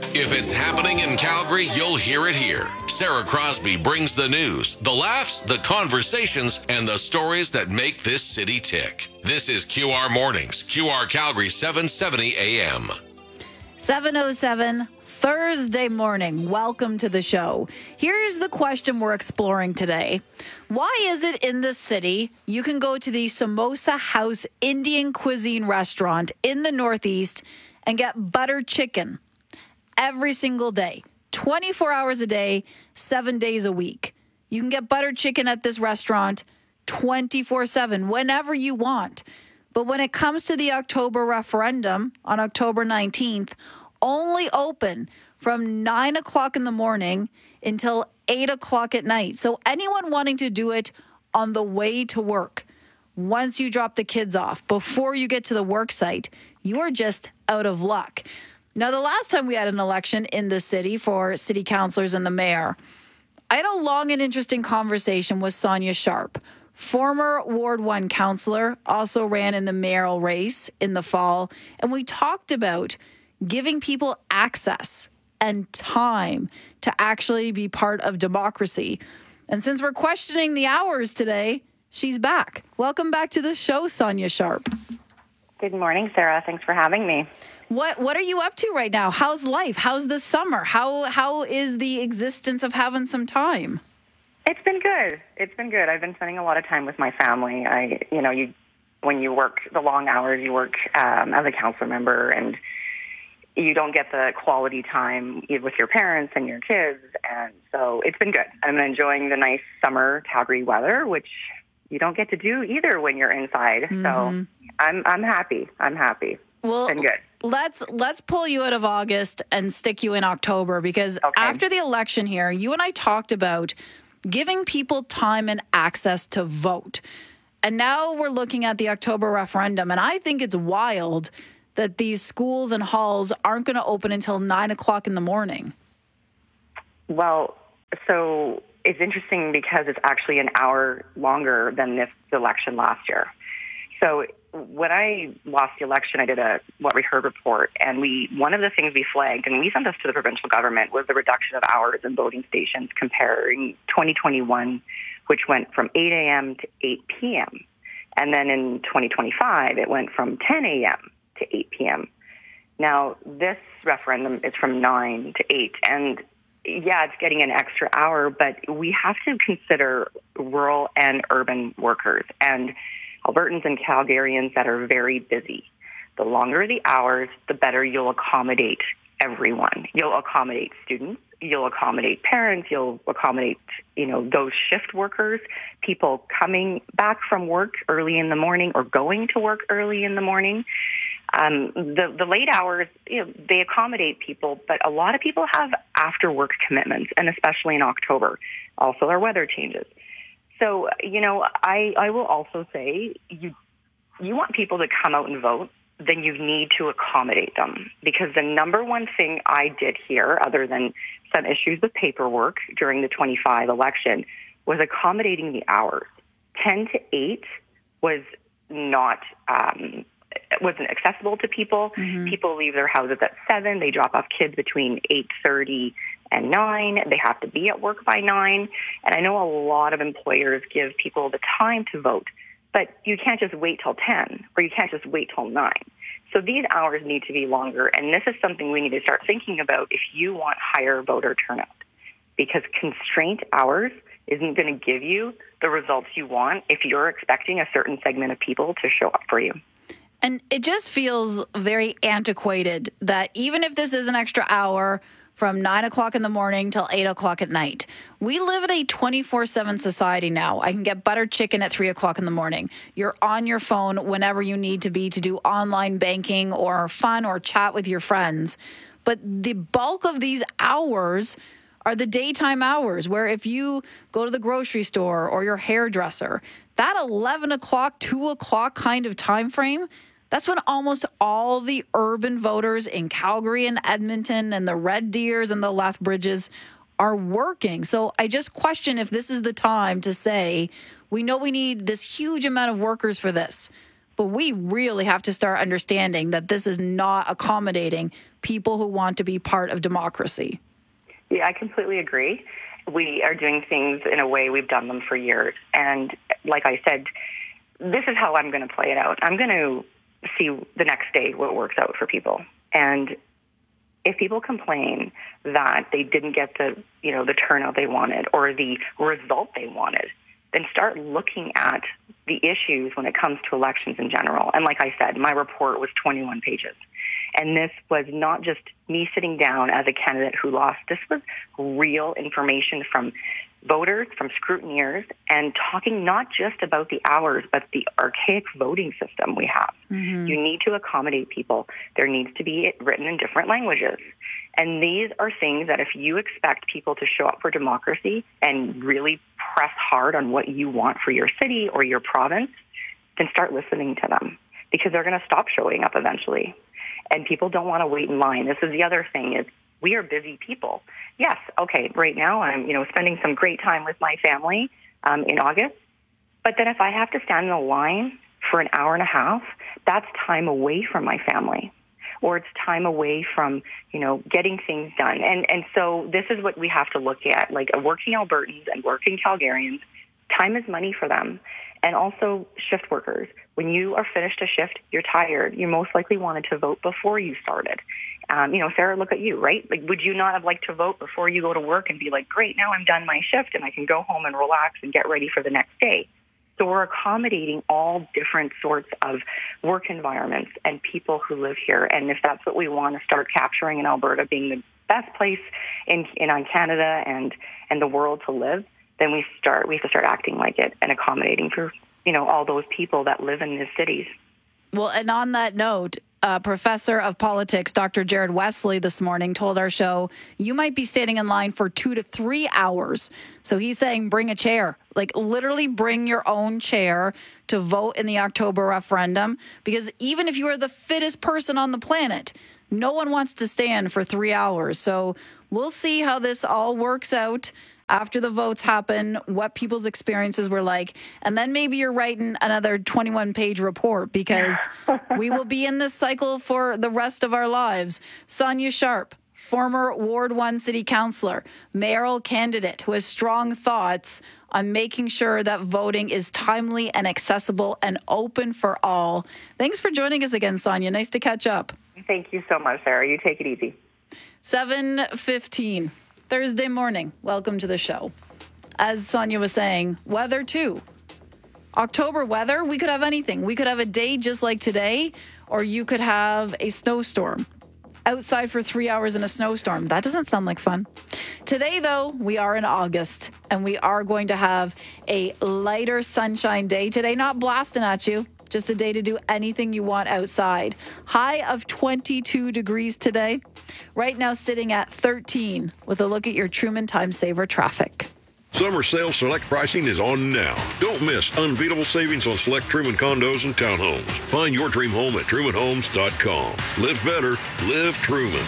If it's happening in Calgary, you'll hear it here. Sarah Crosby brings the news, the laughs, the conversations, and the stories that make this city tick. This is QR Mornings, QR Calgary 770 AM. 7:07 Thursday morning. Welcome to the show. Here's the question we're exploring today. Why is it in the city you can go to the Samosa House Indian cuisine restaurant in the Northeast and get butter chicken every single day, 24 hours a day, 7 days a week? You can get butter chicken at this restaurant 24/7, whenever you want. But when it comes to the October referendum on October 19th, only open from 9 o'clock in the morning until 8 o'clock at night. So anyone wanting to do it on the way to work, once you drop the kids off, before you get to the work site, you are just out of luck. Now, the last time we had an election in the city for city councilors and the mayor, I had a long and interesting conversation with Sonia Sharp, former Ward 1 councillor, also ran in the mayoral race in the fall, and we talked about giving people access and time to actually be part of democracy. And since we're questioning the hours today, she's back. Welcome back to the show, Sonia Sharp. Good morning, Sarah. Thanks for having me. What are you up to right now? How's life? How's the summer? How is the existence of having some time? It's been good. I've been spending a lot of time with my family. When you work the long hours, you work as a council member, and you don't get the quality time with your parents and your kids. And so it's been good. I'm enjoying the nice summer Calgary weather, which you don't get to do either when you're inside. Mm-hmm. So I'm happy. Well, it's been good. Let's pull you out of August and stick you in October, because after the election here, you and I talked about giving people time and access to vote. And now we're looking at the October referendum, and I think it's wild that these schools and halls aren't going to open until 9 o'clock in the morning. Well, so it's interesting because it's actually an hour longer than this election last year. So when I lost the election, I did a What We Heard report, and one of the things we flagged, and we sent this to the provincial government, was the reduction of hours in voting stations comparing 2021, which went from 8 a.m. to 8 p.m. And then in 2025, it went from 10 a.m. to 8 p.m. Now, this referendum is from 9 to 8, and yeah, it's getting an extra hour, but we have to consider rural and urban workers and Albertans and Calgarians that are very busy. The longer the hours, the better you'll accommodate everyone. You'll accommodate students, you'll accommodate parents, you'll accommodate, those shift workers, people coming back from work early in the morning or going to work early in the morning. The late hours, they accommodate people, but a lot of people have after work commitments, and especially in October. Also, our weather changes. So, I will also say you want people to come out and vote, then you need to accommodate them. Because the number one thing I did here, other than some issues with paperwork during the 25 election, was accommodating the hours. 10 to 8 was not wasn't accessible to people. Mm-hmm. People leave their houses at 7. They drop off kids between 8:30 and 9. They have to be at work by 9. And I know a lot of employers give people the time to vote, but you can't just wait till 10 or you can't just wait till 9. So these hours need to be longer. And this is something we need to start thinking about if you want higher voter turnout, because constraint hours isn't going to give you the results you want if you're expecting a certain segment of people to show up for you. And it just feels very antiquated that even if this is an extra hour from 9 o'clock in the morning till 8 o'clock at night, we live in a 24/7 society now. I can get butter chicken at 3 o'clock in the morning. You're on your phone whenever you need to be to do online banking or fun or chat with your friends. But the bulk of these hours are the daytime hours, where if you go to the grocery store or your hairdresser, that 11 o'clock, 2 o'clock kind of time frame, that's when almost all the urban voters in Calgary and Edmonton and the Red Deers and the Lethbridges are working. So I just question if this is the time to say, we know we need this huge amount of workers for this, but we really have to start understanding that this is not accommodating people who want to be part of democracy. Yeah, I completely agree. We are doing things in a way we've done them for years. And like I said, this is how I'm going to play it out. I'm going to see the next day what works out for people. And if people complain that they didn't get the turnout they wanted or the result they wanted, then start looking at the issues when it comes to elections in general. And like I said, my report was 21 pages. And this was not just me sitting down as a candidate who lost. This was real information from voters, from scrutineers, and talking not just about the hours, but the archaic voting system we have. Mm-hmm. You need to accommodate people. There needs to be it written in different languages. And these are things that if you expect people to show up for democracy and really press hard on what you want for your city or your province, then start listening to them, because they're going to stop showing up eventually. And people don't want to wait in line. This is the other thing, is we are busy people. Yes, okay, right now I'm, spending some great time with my family in August. But then if I have to stand in a line for an hour and a half, that's time away from my family. Or it's time away from, getting things done. And so this is what we have to look at, like working Albertans and working Calgarians. Time is money for them. And also shift workers. When you are finished a shift, you're tired. You most likely wanted to vote before you started. Sarah, look at you, right? Like, would you not have liked to vote before you go to work and be like, great, now I'm done my shift and I can go home and relax and get ready for the next day? So we're accommodating all different sorts of work environments and people who live here. And if that's what we want to start capturing in Alberta, being the best place in Canada and the world to live, then we have to start acting like it and accommodating for, all those people that live in these cities. Well, and on that note, Professor of Politics, Dr. Jared Wesley, this morning told our show, you might be standing in line for 2 to 3 hours. So he's saying bring a chair, like literally bring your own chair to vote in the October referendum. Because even if you are the fittest person on the planet, no one wants to stand for 3 hours. So we'll see how this all works out after the votes happen, what people's experiences were like. And then maybe you're writing another 21-page report, because we will be in this cycle for the rest of our lives. Sonia Sharp, former Ward 1 city councillor, mayoral candidate who has strong thoughts on making sure that voting is timely and accessible and open for all. Thanks for joining us again, Sonia. Nice to catch up. Thank you so much, Sarah. You take it easy. 7:15. Thursday morning. Welcome to the show. As Sonia was saying, weather too. October weather, we could have anything. We could have a day just like today, or you could have a snowstorm. Outside for 3 hours in a snowstorm. That doesn't sound like fun. Today, though, we are in August, and we are going to have a lighter sunshine day today, not blasting at you. Just a day to do anything you want outside. High of 22 degrees today. Right now sitting at 13 with a look at your Truman Time Saver traffic. Summer sale select pricing is on now. Don't miss unbeatable savings on select Truman condos and townhomes. Find your dream home at trumanhomes.com. Live better. Live Truman.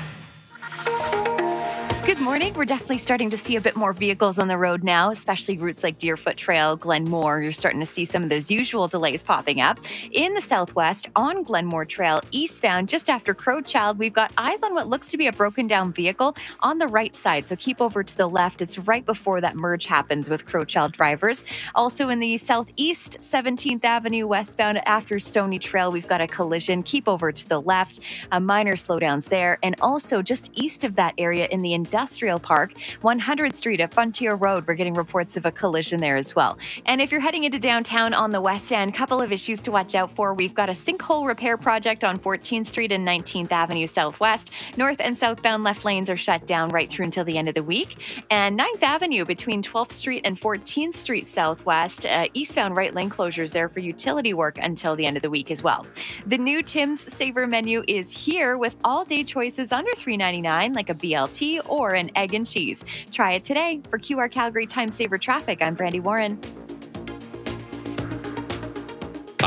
Good morning. We're definitely starting to see a bit more vehicles on the road now, especially routes like Deerfoot Trail, Glenmore. You're starting to see some of those usual delays popping up. In the southwest, on Glenmore Trail, eastbound, just after Crowchild, we've got eyes on what looks to be a broken down vehicle on the right side. So keep over to the left. It's right before that merge happens with Crowchild drivers. Also in the southeast, 17th Avenue westbound after Stony Trail, we've got a collision. Keep over to the left. Minor slowdowns there. And also just east of that area in the Industrial Park, 100th Street at Frontier Road. We're getting reports of a collision there as well. And if you're heading into downtown on the west end, couple of issues to watch out for. We've got a sinkhole repair project on 14th Street and 19th Avenue Southwest. North and southbound left lanes are shut down right through until the end of the week. And 9th Avenue between 12th Street and 14th Street Southwest, eastbound right lane closures there for utility work until the end of the week as well. The new Tim's Saver menu is here with all-day choices under $3.99, like a BLT or an egg and cheese. Try it today. For QR Calgary Time Saver Traffic, I'm Brandy Warren.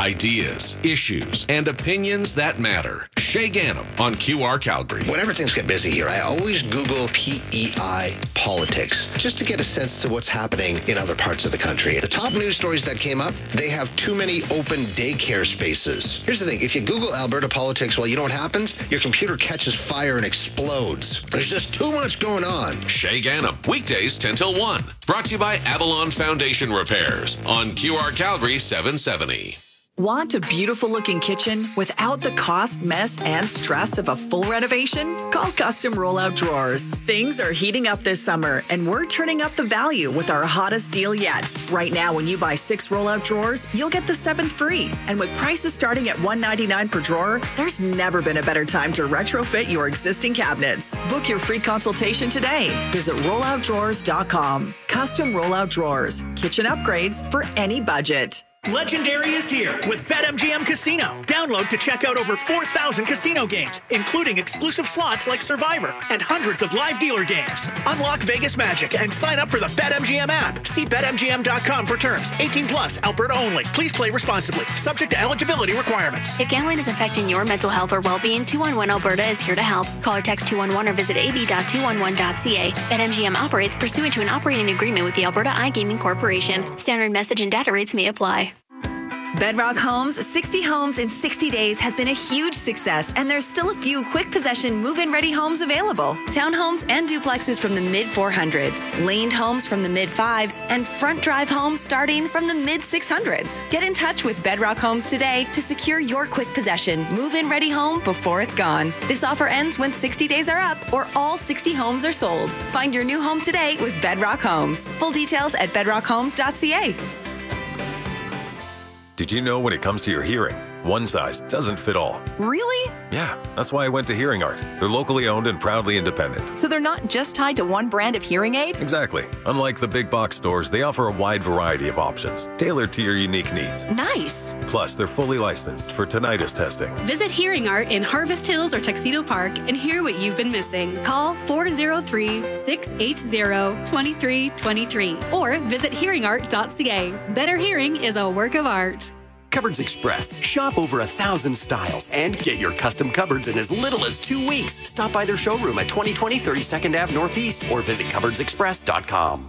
Ideas, issues, and opinions that matter. Shay Ganem on QR Calgary. Whenever things get busy here, I always Google PEI politics just to get a sense to what's happening in other parts of the country. The top news stories that came up, they have too many open daycare spaces. Here's the thing. If you Google Alberta politics, well, you know what happens? Your computer catches fire and explodes. There's just too much going on. Shay Ganem, weekdays 10 till 1. Brought to you by Avalon Foundation Repairs on QR Calgary 770. Want a beautiful-looking kitchen without the cost, mess, and stress of a full renovation? Call Custom Rollout Drawers. Things are heating up this summer, and we're turning up the value with our hottest deal yet. Right now, when you buy 6 rollout drawers, you'll get the 7th free. And with prices starting at $199 per drawer, there's never been a better time to retrofit your existing cabinets. Book your free consultation today. Visit rolloutdrawers.com. Custom Rollout Drawers. Kitchen upgrades for any budget. Legendary is here with BetMGM Casino. Download to check out over 4,000 casino games, including exclusive slots like Survivor and hundreds of live dealer games. Unlock Vegas magic and sign up for the BetMGM app. See BetMGM.com for terms. 18 plus, Alberta only. Please play responsibly. Subject to eligibility requirements. If gambling is affecting your mental health or well-being, 211 Alberta is here to help. Call or text 211 or visit ab.211.ca. BetMGM operates pursuant to an operating agreement with the Alberta iGaming Corporation. Standard message and data rates may apply. Bedrock Homes 60 Homes in 60 Days has been a huge success, and there's still a few quick possession move-in ready homes available. Townhomes and duplexes from the mid-400s, laned homes from the mid-5s, and front drive homes starting from the mid-600s. Get in touch with Bedrock Homes today to secure your quick possession move-in ready home before it's gone. This offer ends when 60 days are up or all 60 homes are sold. Find your new home today with Bedrock Homes. Full details at bedrockhomes.ca. Did you know when it comes to your hearing, one size doesn't fit all? Really? Yeah, that's why I went to Hearing Art. They're locally owned and proudly independent. So they're not just tied to one brand of hearing aid? Exactly. Unlike the big box stores, they offer a wide variety of options, tailored to your unique needs. Nice. Plus, they're fully licensed for tinnitus testing. Visit Hearing Art in Harvest Hills or Tuxedo Park and hear what you've been missing. Call 403-680-2323 or visit hearingart.ca. Better hearing is a work of art. Cupboards Express. Shop over 1,000 styles and get your custom cupboards in as little as 2 weeks. Stop by their showroom at 2020 32nd Ave Northeast or visit cupboardsexpress.com.